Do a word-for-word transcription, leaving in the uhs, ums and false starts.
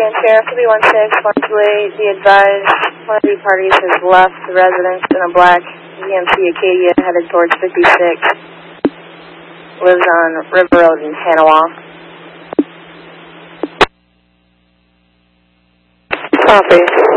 Spokane Sheriff, three one six one two eight, be advised, one of the parties has left the residence in a black G M C Acadia headed towards fifty-six. Lives on River Road in Hanawa. Copy.